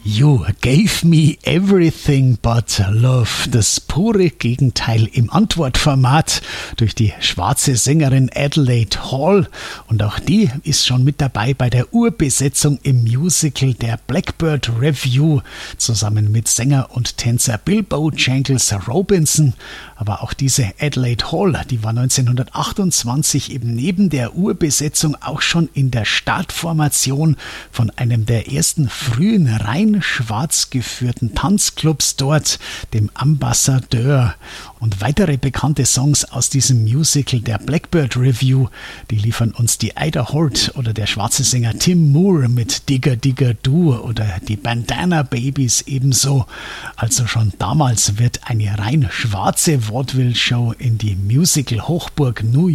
You gave me everything but love. Das pure Gegenteil im Antwortformat durch die schwarze Sängerin Adelaide Hall. Und auch die ist schon mit dabei bei der Urbesetzung im Musical der Blackbird Revue zusammen mit Sänger und Tänzer Bill Bojangles Robinson. Aber auch diese Adelaide Hall, die war 1928 eben neben der Urbesetzung auch schon in der Startformation von einem der ersten frühen rein schwarz geführten Tanzclubs dort, dem Ambassadeur. Und weitere bekannte Songs aus diesem Musical der Blackbird Revue, die liefern uns die Ida Holt oder der schwarze Sänger Tim Moore mit Digger Digger Do oder die Bandana Babies ebenso. Also schon damals wird eine rein schwarze Vaudeville-Show in die Musical-Hochburg New